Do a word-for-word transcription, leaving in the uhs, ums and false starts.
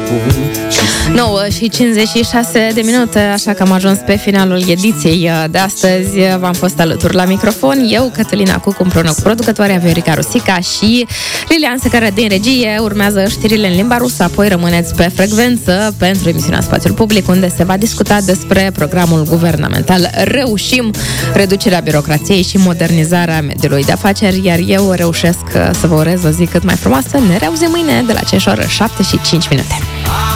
nouă și cincizeci și șase de minute, așa că am ajuns pe finalul ediției de astăzi. V-am fost alături la microfon, eu, Cătălina Cucu, împreună cu producătoarea Viorica Rusica și Lilian Secără din regie. Urmează știrile în limba rusă, apoi rămâneți pe frecvență pentru emisiunea Spațiul Public, unde se va discuta despre programul guvernamental Reușim, reducerea birocrației și modernizarea mediului de afaceri, iar eu reușesc să vă urez o zi cât mai frumoasă. Ne reauzim mâine de la aceeași oră, șapte și cinci minute.